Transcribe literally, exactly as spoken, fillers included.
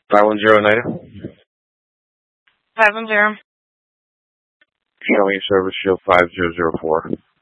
five one zero nine. five one zero. Showing service shield five zero zero four.